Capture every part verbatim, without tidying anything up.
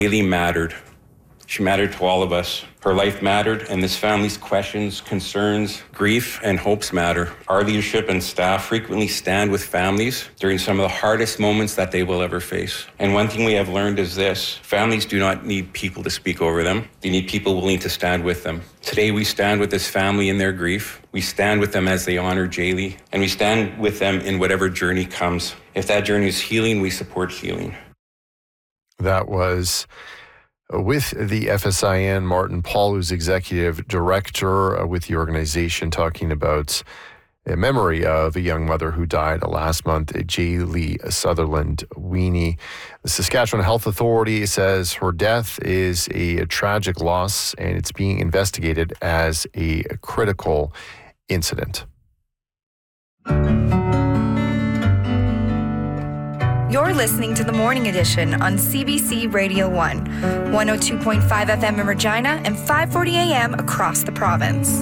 Jaylee mattered. She mattered to all of us. Her life mattered, and this family's questions, concerns, grief, and hopes matter. Our leadership and staff frequently stand with families during some of the hardest moments that they will ever face. And one thing we have learned is this: families do not need people to speak over them. They need people willing to stand with them. Today, we stand with this family in their grief. We stand with them as they honor Jaylee, and we stand with them in whatever journey comes. If that journey is healing, we support healing. That was with the F S I N, Martin Paul, who's executive director uh, with the organization, talking about a memory of a young mother who died last month, Jaylee Sutherland Weenie. The Saskatchewan Health Authority says her death is a tragic loss and it's being investigated as a critical incident. You're listening to the Morning Edition on C B C Radio one, one oh two point five F M in Regina and five forty A M across the province.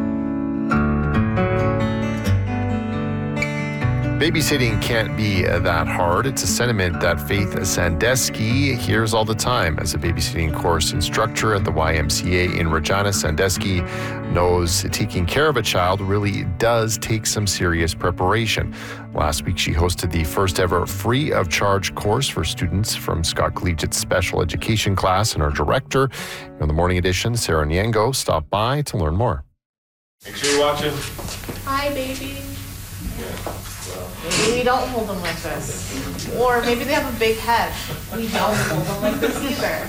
Babysitting can't be that hard. It's a sentiment that Faith Sandusky hears all the time. As a babysitting course instructor at the Y M C A in Regina, Sandusky knows taking care of a child really does take some serious preparation. Last week, she hosted the first ever free of charge course for students from Scott Collegiate's special education class, and our director in the Morning Edition, Sarah Nyango, stopped by to learn more. Make sure you're watching. Hi, baby. Maybe we don't hold them like this. Or maybe they have a big head. We don't hold them like this either.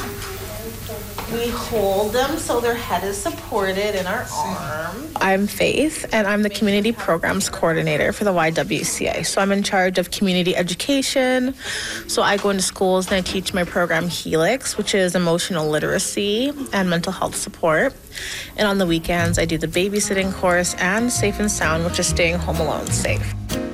We hold them so their head is supported in our arm. I'm Faith, and I'm the Community Programs Coordinator for the Y W C A. So I'm in charge of community education. So I go into schools and I teach my program Helix, which is emotional literacy and mental health support. And on the weekends, I do the babysitting course and Safe and Sound, which is staying home alone safe.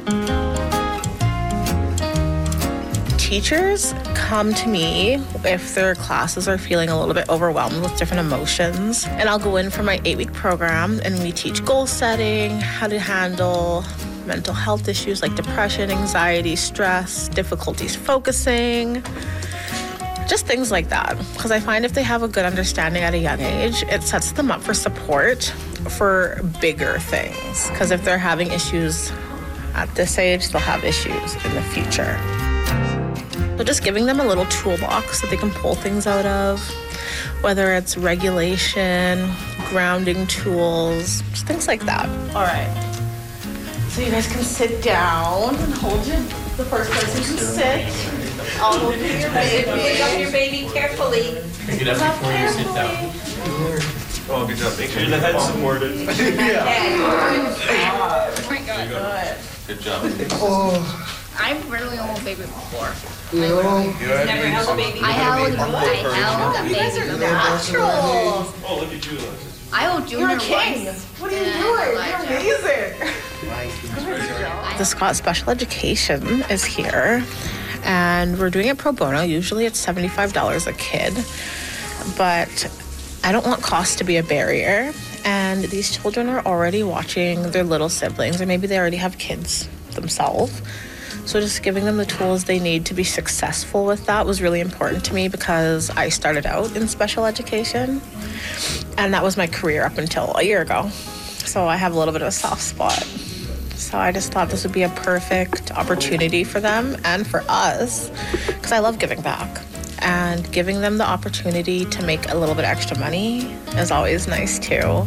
Teachers come to me if their classes are feeling a little bit overwhelmed with different emotions. And I'll go in for my eight-week program, and we teach goal setting, how to handle mental health issues like depression, anxiety, stress, difficulties focusing, just things like that. Because I find if they have a good understanding at a young age, it sets them up for support for bigger things. Because if they're having issues at this age, they'll have issues in the future. So just giving them a little toolbox that they can pull things out of, whether it's regulation, grounding tools, just things like that. All right. So you guys can sit down and hold your, the first person to sit. I'll hold your baby. Pick up your baby carefully. Pick it up before you sit down. Oh, good job. Make sure the head's supported. Yeah. Oh my God. Good job. Oh. I've really held a baby before. Good. Never held a baby. I held, I held a baby. You guys are natural. Oh, look at you, Alexis. I held Junior You're a king. once. What are you doing? You're amazing. The Scott Special Education is here, and we're doing it pro bono. Usually it's seventy-five dollars a kid, but I don't want cost to be a barrier. And these children are already watching their little siblings, or maybe they already have kids themselves. So just giving them the tools they need to be successful with that was really important to me, because I started out in special education and that was my career up until a year ago. So I have a little bit of a soft spot. So I just thought this would be a perfect opportunity for them and for us, because I love giving back. And giving them the opportunity to make a little bit extra money is always nice too.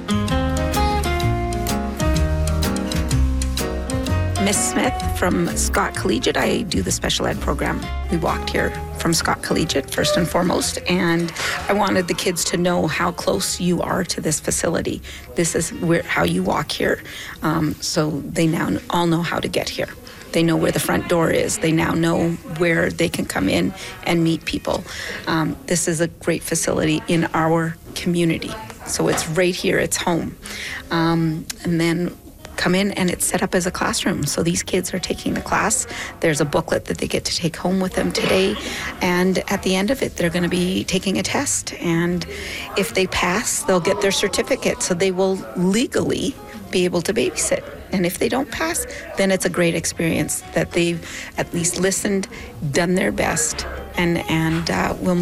Miss Smith from Scott Collegiate. I do the special ed program. We walked here from Scott Collegiate first and foremost, and I wanted the kids to know how close you are to this facility. This is where how you walk here, um, so they now all know how to get here. They know where the front door is. They now know where they can come in and meet people. Um, this is a great facility in our community, so it's right here. It's home, um, and then come in and it's set up as a classroom. So these kids are taking the class. There's a booklet that they get to take home with them today. And at the end of it, they're going to be taking a test. And if they pass, they'll get their certificate. So they will legally be able to babysit. And if they don't pass, then it's a great experience that they've at least listened, done their best, and, and uh, will